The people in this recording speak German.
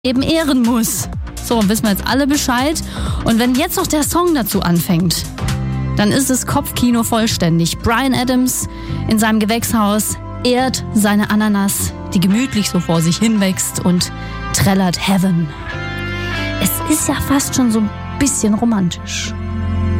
eben ehren muss. So, wissen wir jetzt alle Bescheid. Und wenn jetzt noch der Song dazu anfängt, dann ist es Kopfkino vollständig. Bryan Adams in seinem Gewächshaus ehrt seine Ananas, die gemütlich so vor sich hinwächst und trällert Heaven. Es ist ja fast schon so ein bisschen romantisch.